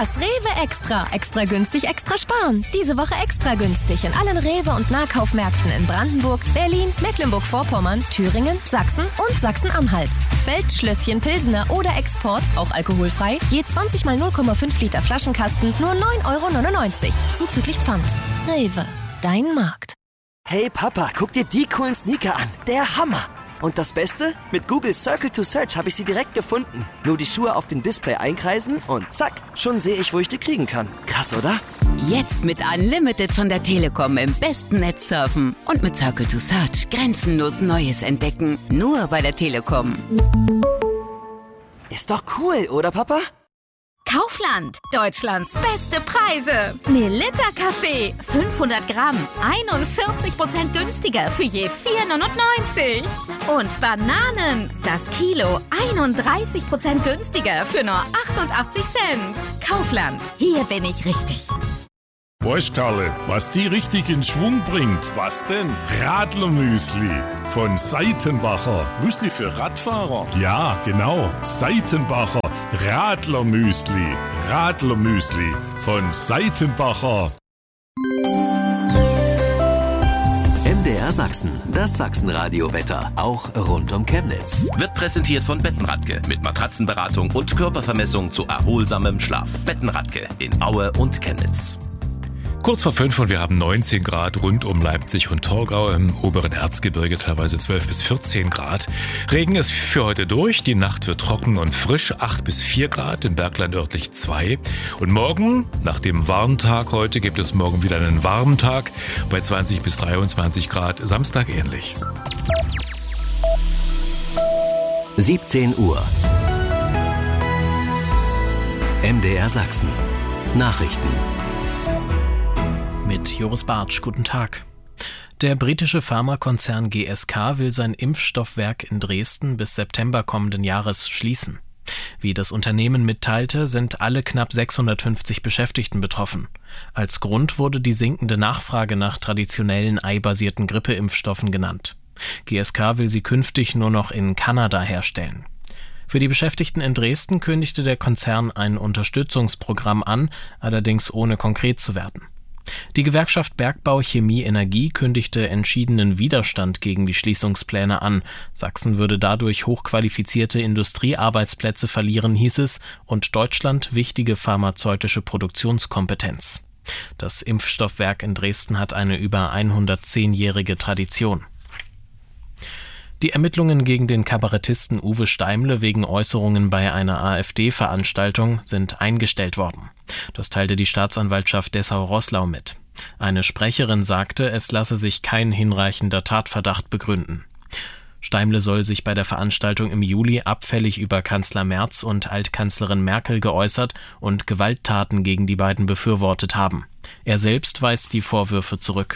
Das Rewe Extra. Extra günstig, extra sparen. Diese Woche extra günstig in allen Rewe- und Nahkaufmärkten in Brandenburg, Berlin, Mecklenburg-Vorpommern, Thüringen, Sachsen und Sachsen-Anhalt. Feldschlösschen Pilsener oder Export, auch alkoholfrei, je 20 mal 0,5 Liter Flaschenkasten, nur 9,99 €. Zuzüglich Pfand. Rewe, dein Markt. Hey Papa, guck dir die coolen Sneaker an. Der Hammer. Und das Beste? Mit Google Circle to Search habe ich sie direkt gefunden. Nur die Schuhe auf dem Display einkreisen und zack, schon sehe ich, wo ich die kriegen kann. Krass, oder? Jetzt mit Unlimited von der Telekom im besten Netz surfen. Und mit Circle to Search grenzenlos Neues entdecken. Nur bei der Telekom. Ist doch cool, oder Papa? Kaufland, Deutschlands beste Preise. Melitta Kaffee, 500 Gramm, 41% günstiger für je 4,99 €. Und Bananen, das Kilo, 31% günstiger für nur 88 Cent. Kaufland, hier bin ich richtig. Weißt Karle, was die richtig in Schwung bringt? Was denn? Radlermüsli von Seitenbacher. Müsli für Radfahrer? Ja, genau. Seitenbacher Radlermüsli. Radlermüsli von Seitenbacher. MDR Sachsen, das Sachsenradio-Wetter, auch rund um Chemnitz. Wird präsentiert von Bettenradke mit Matratzenberatung und Körpervermessung zu erholsamem Schlaf. Bettenradke in Aue und Chemnitz. Kurz vor 5 und wir haben 19 Grad rund um Leipzig und Torgau, im oberen Erzgebirge teilweise 12 bis 14 Grad. Regen ist für heute durch, die Nacht wird trocken und frisch, 8 bis 4 Grad, im Bergland örtlich 2. Und morgen, nach dem Warntag heute, gibt es morgen wieder einen warmen Tag bei 20 bis 23 Grad, Samstag ähnlich. 17 Uhr. MDR Sachsen. Nachrichten. Mit Joris Bartsch, guten Tag. Der britische Pharmakonzern GSK will sein Impfstoffwerk in Dresden bis September kommenden Jahres schließen. Wie das Unternehmen mitteilte, sind alle knapp 650 Beschäftigten betroffen. Als Grund wurde die sinkende Nachfrage nach traditionellen eibasierten Grippeimpfstoffen genannt. GSK will sie künftig nur noch in Kanada herstellen. Für die Beschäftigten in Dresden kündigte der Konzern ein Unterstützungsprogramm an, allerdings ohne konkret zu werden. Die Gewerkschaft Bergbau Chemie Energie kündigte entschiedenen Widerstand gegen die Schließungspläne an. Sachsen würde dadurch hochqualifizierte Industriearbeitsplätze verlieren, hieß es, und Deutschland wichtige pharmazeutische Produktionskompetenz. Das Impfstoffwerk in Dresden hat eine über 110-jährige Tradition. Die Ermittlungen gegen den Kabarettisten Uwe Steimle wegen Äußerungen bei einer AfD-Veranstaltung sind eingestellt worden. Das teilte die Staatsanwaltschaft Dessau-Roßlau mit. Eine Sprecherin sagte, es lasse sich kein hinreichender Tatverdacht begründen. Steimle soll sich bei der Veranstaltung im Juli abfällig über Kanzler Merz und Altkanzlerin Merkel geäußert und Gewalttaten gegen die beiden befürwortet haben. Er selbst weist die Vorwürfe zurück.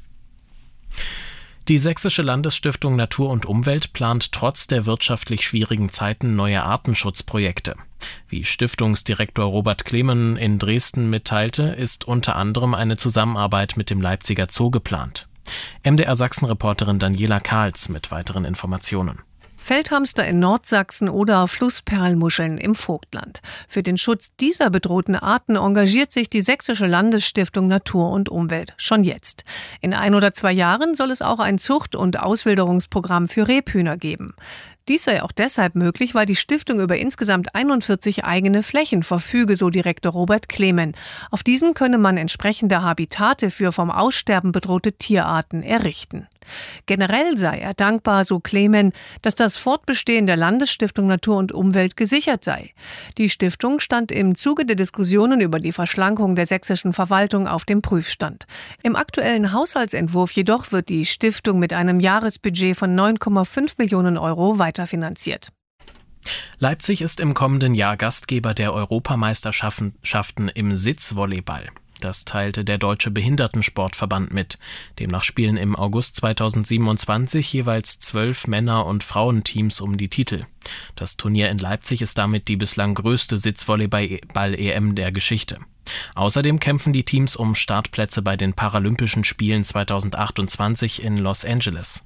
Die Sächsische Landesstiftung Natur und Umwelt plant trotz der wirtschaftlich schwierigen Zeiten neue Artenschutzprojekte. Wie Stiftungsdirektor Robert Klemen in Dresden mitteilte, ist unter anderem eine Zusammenarbeit mit dem Leipziger Zoo geplant. MDR Sachsen-Reporterin Daniela Kahls mit weiteren Informationen. Feldhamster in Nordsachsen oder Flussperlmuscheln im Vogtland. Für den Schutz dieser bedrohten Arten engagiert sich die Sächsische Landesstiftung Natur und Umwelt schon jetzt. In 1 oder 2 Jahren soll es auch ein Zucht- und Auswilderungsprogramm für Rebhühner geben. Dies sei auch deshalb möglich, weil die Stiftung über insgesamt 41 eigene Flächen verfüge, so Direktor Robert Klemen. Auf diesen könne man entsprechende Habitate für vom Aussterben bedrohte Tierarten errichten. Generell sei er dankbar, so Klemen, dass das Fortbestehen der Landesstiftung Natur und Umwelt gesichert sei. Die Stiftung stand im Zuge der Diskussionen über die Verschlankung der sächsischen Verwaltung auf dem Prüfstand. Im aktuellen Haushaltsentwurf jedoch wird die Stiftung mit einem Jahresbudget von 9,5 Millionen € weiterfinanziert. Leipzig ist im kommenden Jahr Gastgeber der Europameisterschaften im Sitzvolleyball. Das teilte der Deutsche Behindertensportverband mit. Demnach spielen im August 2027 jeweils 12 Männer- und Frauenteams um die Titel. Das Turnier in Leipzig ist damit die bislang größte Sitzvolleyball-EM der Geschichte. Außerdem kämpfen die Teams um Startplätze bei den Paralympischen Spielen 2028 in Los Angeles.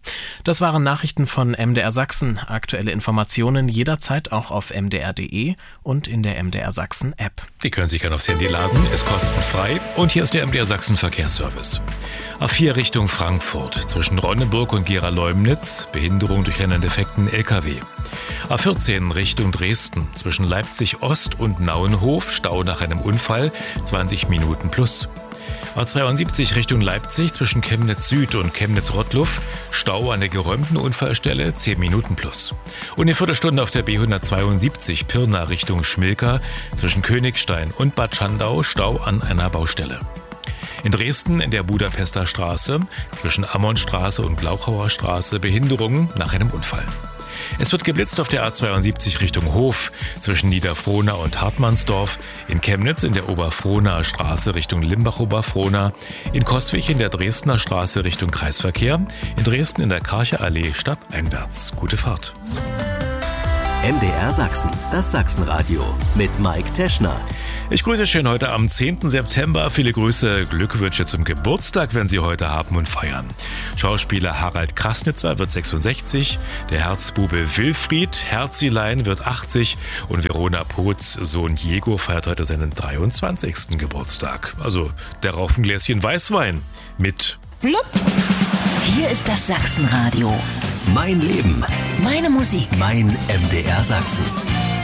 Das waren Nachrichten von MDR Sachsen. Aktuelle Informationen jederzeit auch auf mdr.de und in der MDR Sachsen App. Die können sich gerne aufs Handy laden, ist kostenfrei. Und hier ist der MDR Sachsen Verkehrsservice. A4 Richtung Frankfurt, zwischen Ronneburg und Gera-Leumnitz, Behinderung durch einen defekten LKW. A14 Richtung Dresden, zwischen Leipzig Ost und Nauenhof, Stau nach einem Unfall, 20 Minuten plus. A72 Richtung Leipzig, zwischen Chemnitz Süd und Chemnitz Rottluff, Stau an der geräumten Unfallstelle, 10 Minuten plus. Und eine Viertelstunde auf der B172 Pirna Richtung Schmilka, zwischen Königstein und Bad Schandau, Stau an einer Baustelle. In Dresden in der Budapester Straße, zwischen Ammonstraße und Glauchauer Straße, Behinderungen nach einem Unfall. Es wird geblitzt auf der A72 Richtung Hof, zwischen Niederfrohna und Hartmannsdorf, in Chemnitz in der Oberfrohnaer Straße Richtung Limbach-Oberfrohna, in Coswig in der Dresdner Straße Richtung Kreisverkehr, in Dresden in der Karcher Allee stadteinwärts. Gute Fahrt. MDR Sachsen, das Sachsenradio mit Mike Teschner. Ich grüße schön heute am 10. September. Viele Grüße, Glückwünsche zum Geburtstag, wenn Sie heute haben und feiern. Schauspieler Harald Krasnitzer wird 66, der Herzbube Wilfried Herzilein wird 80 und Verona Poths Sohn Diego feiert heute seinen 23. Geburtstag. Also darauf ein Gläschen Weißwein mit Blub. Hier ist das Sachsenradio. Mein Leben. Meine Musik. Mein MDR Sachsen.